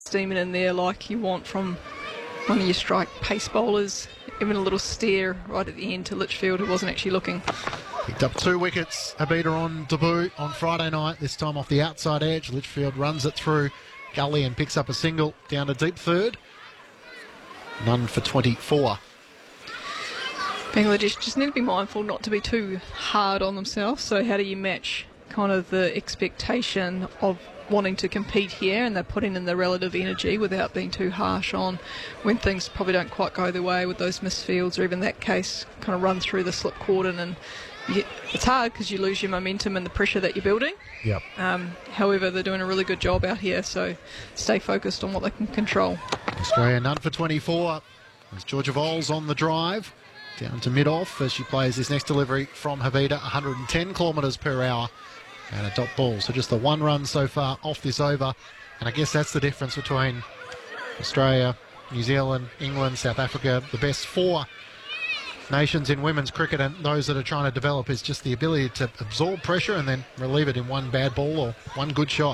steaming in there like you want from one of your strike pace bowlers. Even a little stare right at the end to Litchfield, who wasn't actually looking. Picked up 2 wickets. Abida on debut on Friday night, this time off the outside edge. Litchfield runs it through gully and picks up a single down to deep third. None for 24. Bangladesh just need to be mindful not to be too hard on themselves. So how do you match kind of the expectation of wanting to compete here, and they're putting in the relative energy without being too harsh on when things probably don't quite go their way with those missed fields, or even that case kind of run through the slip cordon, and it's hard because you lose your momentum and the pressure that you're building. Yep. However, they're doing a really good job out here, so stay focused on what they can control. Australia none for 24 as Georgia Vols on the drive down to mid-off as she plays this next delivery from Habida, 110 kilometres per hour and a dot ball. So just the 1 run so far off this over, and I guess that's the difference between Australia, New Zealand, England, South Africa. The best 4 nations in women's cricket, and those that are trying to develop, is just the ability to absorb pressure and then relieve it in 1 bad ball or 1 good shot.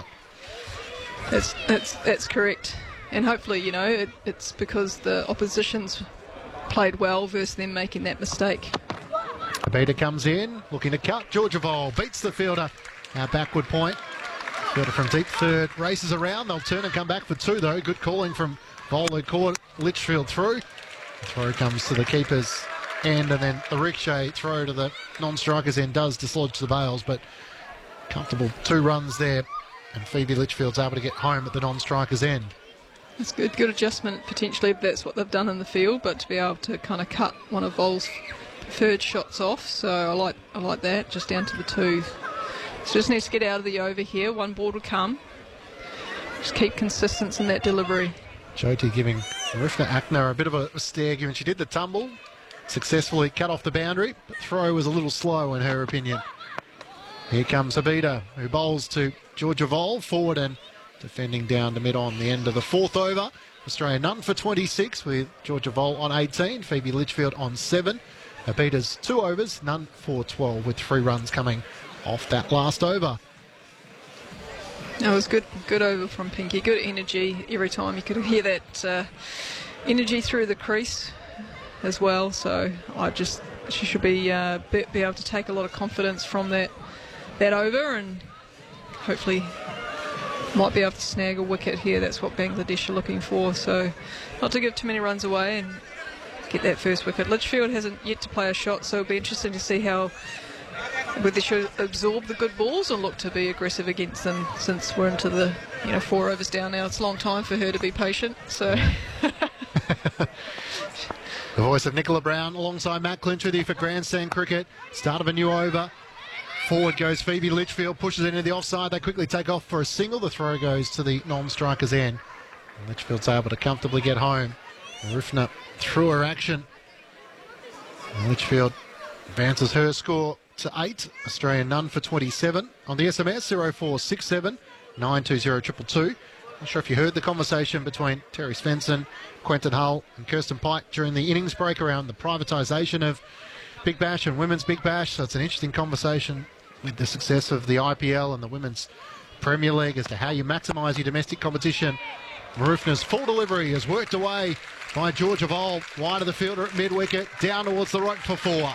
That's correct, and hopefully, you know, it's because the opposition's played well versus them making that mistake. Abida comes in, looking to cut. Georgia Vol beats the fielder. Backward point. Fielder from deep third races around. They'll turn and come back for 2 though. Good calling from Vol, who caught Litchfield through. The throw comes to the keeper's end, and then the ricochet throw to the non-striker's end does dislodge the bails, but comfortable 2 runs there, and Phoebe Litchfield's able to get home at the non-striker's end. That's good adjustment potentially if that's what they've done in the field, but to be able to kind of cut one of Vol's preferred shots off, so I like that, just down to the 2. So just needs to get out of the over here. 1 ball will come. Just keep consistency in that delivery. Jyoti giving Rifna Akner a bit of a stare, given she did the tumble, successfully cut off the boundary, but throw was a little slow in her opinion. Here comes Habida, who bowls to Georgia Vol, forward and defending down to mid on the end of the 4th over. Australia none for 26 with Georgia Vol on 18, Phoebe Litchfield on 7. Abida's 2 overs, none for 12, with 3 runs coming off that last over. It was good over from Pinky. Good energy every time. You could hear that energy through the crease as well. So she should be able to take a lot of confidence from that over, and hopefully might be able to snag a wicket here. That's what Bangladesh are looking for. So not to give too many runs away and get that first wicket. Litchfield hasn't yet to play a shot, so it'll be interesting to see whether they should absorb the good balls or look to be aggressive against them, since we're into the 4 overs down now. It's a long time for her to be patient. So the voice of Nicola Brown alongside Matt Clinch with you for Grandstand Cricket. Start of a new over. Forward goes Phoebe Litchfield, pushes into the offside. They quickly take off for a single. The throw goes to the non-striker's end. And Litchfield's able to comfortably get home. Rifna through her action. And Litchfield advances her score to 8. Australia none for 27. On the SMS 0467 920 222. Not sure if you heard the conversation between Terry Svensson, Quentin Hull and Kirsten Pike during the innings break around the privatisation of Big Bash and Women's Big Bash. So it's an interesting conversation with the success of the IPL and the Women's Premier League as to how you maximise your domestic competition. Marufna's full delivery is worked away by Georgia Vol, wide of the fielder at mid-wicket, down towards the rope for 4.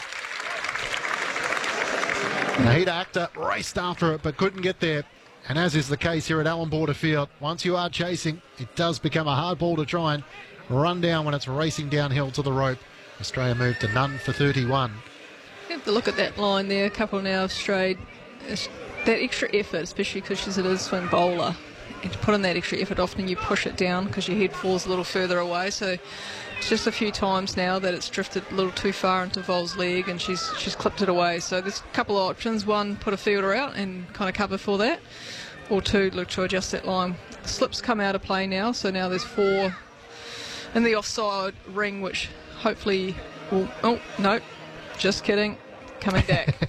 Nahida Akhtar raced after it but couldn't get there. And as is the case here at Allan Border Field, once you are chasing, it does become a hard ball to try and run down when it's racing downhill to the rope. Australia moved to none for 31. You have to look at that line there. A couple now have strayed. That extra effort, especially because she's a swing bowler, and to put in that extra effort, often you push it down because your head falls a little further away. So it's just a few times now that it's drifted a little too far into Vol's leg, and she's clipped it away. So there's a couple of options. 1, put a fielder out and kind of cover for that, or 2, look to adjust that line. The slips come out of play now, so now there's 4 in the offside ring, which hopefully will... Oh, no, just kidding. Coming back.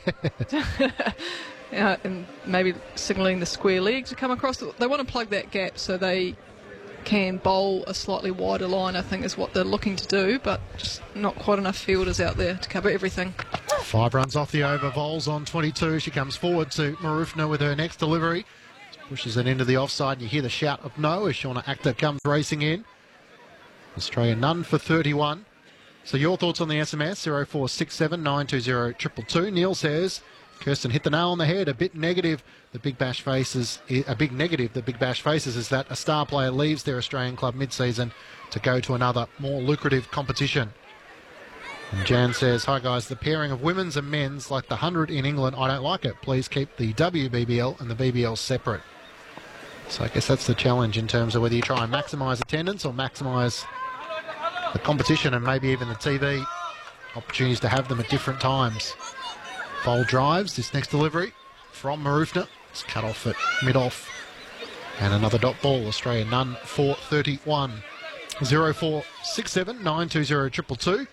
And maybe signalling the square leg to come across. They want to plug that gap so they can bowl a slightly wider line, I think, is what they're looking to do, but just not quite enough fielders out there to cover everything. 5 runs off the over. Vol's on 22. She comes forward to Marufna with her next delivery. pushes it into the offside. You hear the shout of no as Shauna Akhter comes racing in. Australia none for 31. So your thoughts on the SMS, 0467 920 222. Neil says, Kirsten hit the nail on the head. A bit negative. The Big Bash faces is that a star player leaves their Australian club mid-season to go to another more lucrative competition. And Jan says, hi guys, the pairing of women's and men's like the 100 in England, I don't like it. Please keep the WBBL and the BBL separate. So I guess that's the challenge in terms of whether you try and maximise attendance or maximise the competition and maybe even the TV opportunities to have them at different times. Foal drives this next delivery from Marufna. It's cut off at mid-off. And another dot ball. Australia none for 31. 0467 920 222.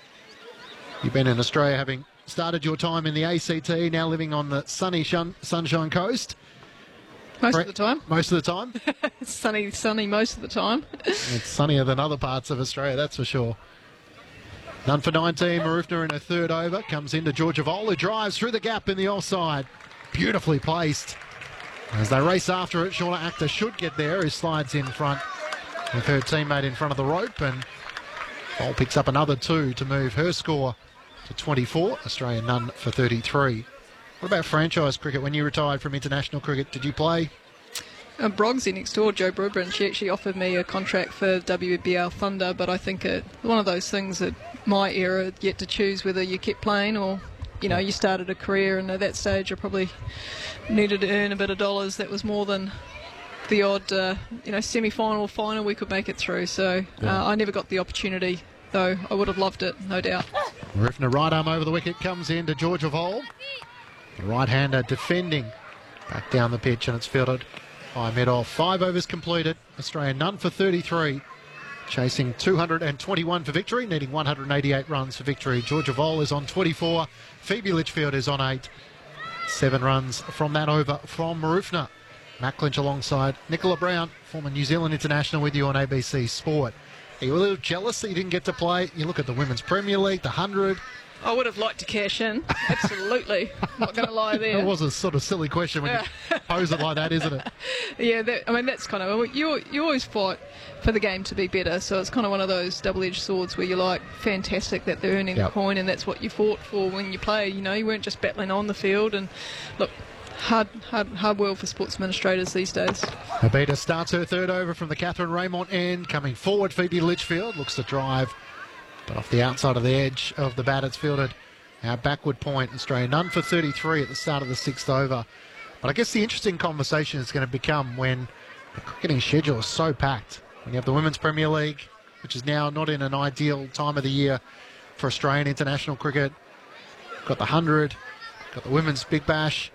You've been in Australia having started your time in the ACT, now living on the sunny Sunshine Coast. Most of the time. Most of the time. It's sunny most of the time. It's sunnier than other parts of Australia, that's for sure. None for 19. Marufna in her third over. Comes into Georgia Vol, who drives through the gap in the offside. Beautifully placed. As they race after it, Shauna Akhter should get there, who slides in front with her teammate in front of the rope. And Vol picks up another 2 to move her score to 24. Australia none for 33. What about franchise cricket? When you retired from international cricket, did you play? Brogsy next door, Joe Brubrin, she actually offered me a contract for WBL Thunder, but I think one of those things at my era, you get to choose whether you kept playing or, you started a career, and at that stage I probably needed to earn a bit of dollars. That was more than the odd, semi-final or final we could make it through. So I never got the opportunity, though I would have loved it, no doubt. Marufna right arm over the wicket, comes in to Georgia Vol. The right-hander defending back down the pitch, and it's fielded by mid-off. 5 overs completed. Australia none for 33. Chasing 221 for victory, needing 188 runs for victory. Georgia Vol is on 24. Phoebe Litchfield is on 8. 7 runs from that over from Marufna. Matt Clinch alongside Nicola Brown, former New Zealand international, with you on ABC Sport. Are you a little jealous that you didn't get to play? You look at the Women's Premier League, the 100. I would have liked to cash in. Absolutely. Not going to lie there. That was a sort of silly question when you pose it like that, isn't it? Yeah, that's kind of... You always fight for the game to be better, so it's kind of one of those double-edged swords where you're like, fantastic that they're earning the coin, and that's what you fought for when you play. You weren't just battling on the field. And look, hard world for sports administrators these days. Habita starts her third over from the Catherine Raymond end. Coming forward, Phoebe Litchfield looks to drive, but off the outside of the edge of the bat, it's fielded out backward point. Australia none for 33 at the start of the 6th over. But I guess the interesting conversation is going to become when the cricketing schedule is so packed. When you have the Women's Premier League, which is now not in an ideal time of the year for Australian international cricket. Got the 100, got the Women's Big Bash.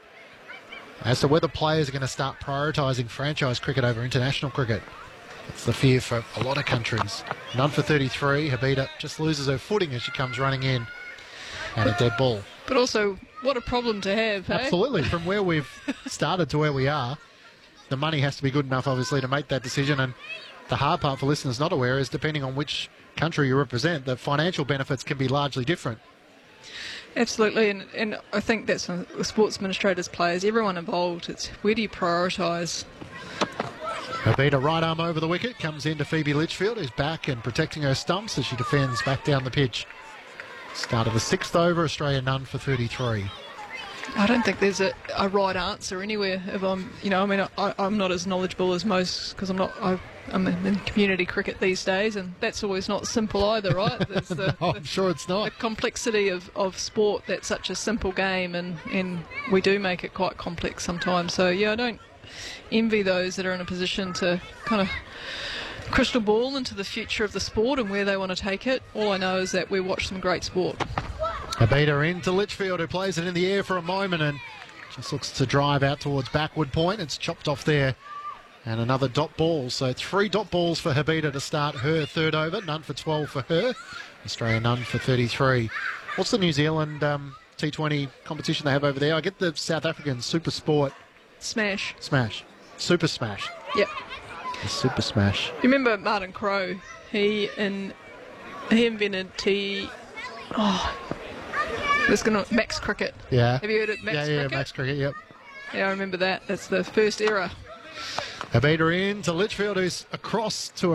As to whether players are going to start prioritising franchise cricket over international cricket. That's the fear for a lot of countries. None for 33. Habita just loses her footing as she comes running in. And a dead ball. But also, what a problem to have, hey? Absolutely. From where we've started to where we are, the money has to be good enough, obviously, to make that decision. And the hard part for listeners not aware is, depending on which country you represent, the financial benefits can be largely different. Absolutely, and I think that's the sports administrators, players, everyone involved. It's where do you prioritise? Habita right arm over the wicket, comes into Phoebe Litchfield, who's back and protecting her stumps as she defends back down the pitch. Start of the 6th over, Australia none for 33. I don't think there's a right answer anywhere. If I'm not as knowledgeable as most, because I'm in community cricket these days, and that's always not simple either, right? There's I'm sure it's not. The complexity of sport, that's such a simple game, and we do make it quite complex sometimes. So, I don't envy those that are in a position to kind of crystal ball into the future of the sport and where they want to take it. All I know is that we watch some great sport. Habita into Litchfield, who plays it in the air for a moment and just looks to drive out towards backward point. It's chopped off there. And another dot ball. So 3 dot balls for Habita to start her third over. None for 12 for her. Australia none for 33. What's the New Zealand T20 competition they have over there? I get the South African Super Sport. Smash. Super Smash. Yep. The Super Smash. You remember Martin Crowe? He invented Max Cricket. Yeah. Have you heard of Max Cricket? Yeah, Max Cricket, yep. Yeah, I remember that. That's the first era A beater in to Litchfield, who's across to